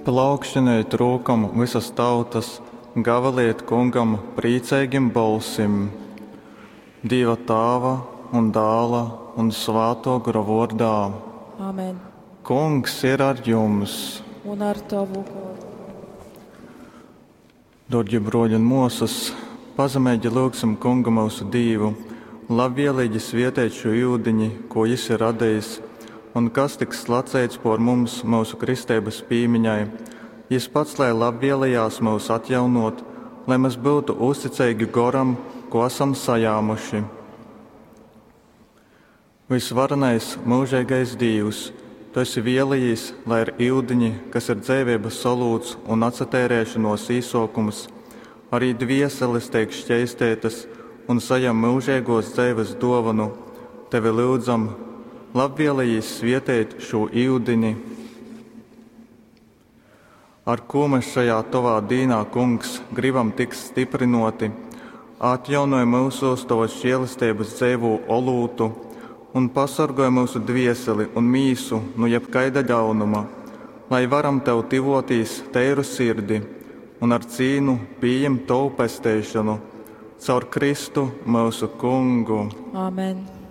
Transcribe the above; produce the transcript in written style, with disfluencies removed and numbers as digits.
Plaukšanai trūkam visas tautas, gavaliet kungam priecīgiem balsim. Dieva Tēva un Dēla un Svēto gara vārdā. Amen. Kungs ir ar jums. Un ar tavu godu. Dārgie broļi un mūsas, pazemēģi lūgsim kungu mūsu Dievu, labvēlīgi svietēt šo ūdeņi, ko Jis ir radījis, un kas tiks slacēts por mums mūsu kristības pīmiņai. Jis pats, lai labvēlējās mūs atjaunot, lai mēs būtu uzticīgi goram, ko esam sajāmuši. Visvarenais mūžīgais Dievs, Tu esi vielījis, lai ir ūdeņi, kas ir dzīvības solūts un atcerēšanos īsokums, arī dvieseles tiek šķēstētas un sajam mūžīgos dzīves dāvanu. Tevi lūdzam, labvēlējis svietēt šo ūdeni, ar ko mēs šajā tavā dīnā, kungs, gribam tikt stiprinoti, atjaunoja mūsos tavas žēlastības dzīvo olūtu un pasargoja mūsu dvieseli un mīsu no jebkaida ļaunuma, lai varam tev tivotīs teiru sirdi un ar cīnu pieņemt tavu pestēšanu caur Kristu mūsu kungu. Amen.